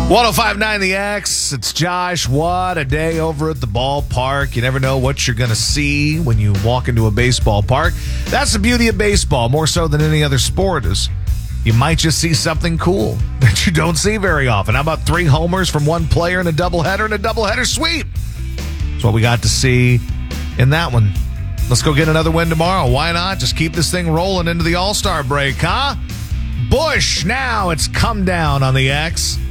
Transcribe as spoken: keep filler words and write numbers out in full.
one oh five point nine The X, it's Josh. What a day over at the ballpark. You never know what you're going to see when you walk into a baseball park. That's the beauty of baseball, more so than any other sport, is you might just see something cool that you don't see very often. How about three homers from one player in a doubleheader and a doubleheader sweep? That's what we got to see in that one. Let's go get another win tomorrow. Why not? Just keep this thing rolling into the All-Star break, huh? Bush, now it's come down on the X.